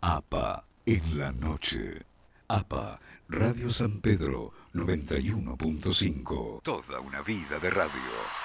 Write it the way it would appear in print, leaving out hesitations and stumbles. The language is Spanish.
APA en la noche. APA, Radio San Pedro 91.5. Toda una vida de radio.